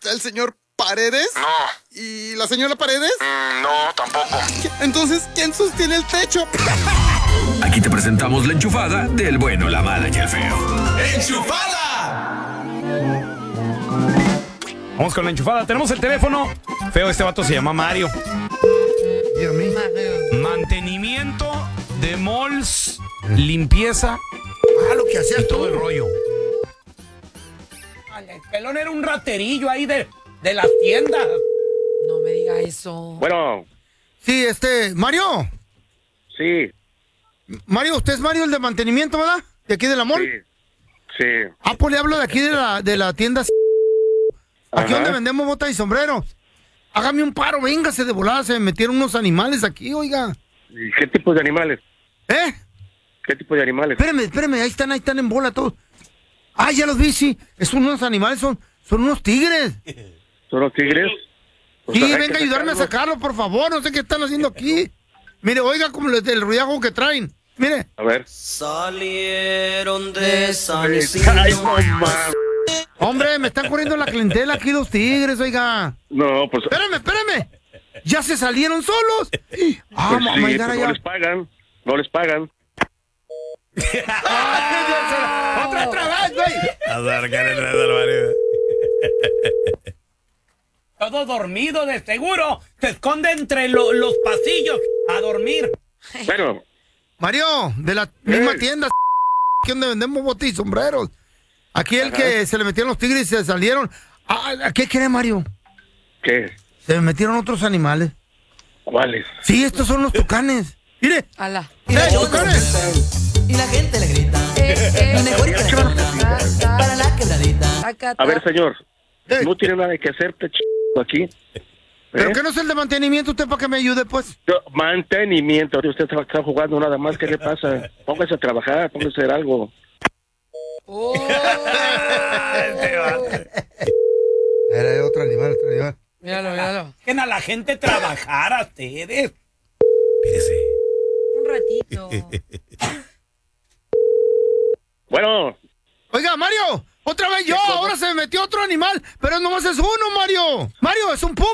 está el señor Paredes? No. ¿Y la señora Paredes? No, tampoco. Entonces, ¿quién sostiene el techo? Aquí te presentamos la enchufada del bueno, la mala y el feo. ¡Enchufada! Vamos con la enchufada. Tenemos el teléfono. Feo, este vato se llama Mario. ¿Y a mí? Mantenimiento de malls, limpieza Lo que hacías y todo tú. el rollo. El pelón era un raterillo ahí de las tiendas. No me diga eso. Bueno, Sí, Mario. sí, Mario, usted es Mario, el de mantenimiento, ¿verdad? De aquí de la mall. sí. Pues le hablo de aquí de la tienda. Aquí Ajá. donde vendemos botas y sombreros. Hágame un paro, véngase de volada, se me metieron unos animales aquí, oiga. ¿Y qué tipo de animales? ¿Eh? ¿Qué tipo de animales? Espérame, ahí están en bola todos. Ah, ya los vi, sí. Son unos animales, son unos tigres. ¿Son los tigres? Pues Sí, hay venga a que ayudarme a sacarlo, por favor. No sé qué están haciendo aquí. Mire, oiga como el ruidajo que traen. Mire. A ver. Salieron de San Isidro. Ay, no mames. Hombre, me están corriendo la clientela aquí los tigres, oiga. No, pues. Espérame. ¿Ya se salieron solos? Ah, Pues mamá, sí, ya. pues no les pagan. Otra vez, güey. Todo dormido, de seguro. Se esconde entre los pasillos a dormir. Bueno, Mario, de la misma tienda aquí donde vendemos botas y sombreros. Aquí el que se le metieron los tigres y se salieron. ¿A qué quiere, Mario? ¿qué? Se me metieron otros animales. ¿Cuáles? Sí, estos son los tucanes. Mire. Ala. Tucanes. Y la gente le grita. La mejorita de zona, para la quebradita. A ver, señor, no tiene nada que hacerte aquí. ¿Pero qué no es el de mantenimiento usted para que me ayude, pues? Mantenimiento. Usted está jugando nada más. ¿Qué le pasa? Póngase a trabajar, póngase a hacer algo. Era otro animal. Míralo. Dejen a la gente trabajar a ustedes. Espérese. Un ratito. Bueno. Oiga, Mario, otra vez yo. Ahora se me metió otro animal. Pero nomás es uno, Mario. Mario, es un puma.